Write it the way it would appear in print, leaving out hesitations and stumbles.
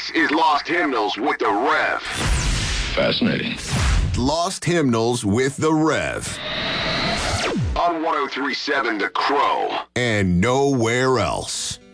This is Lost Hymnals with the Rev. Fascinating. Lost Hymnals with the Rev. On 103.7 The Crow. And nowhere else.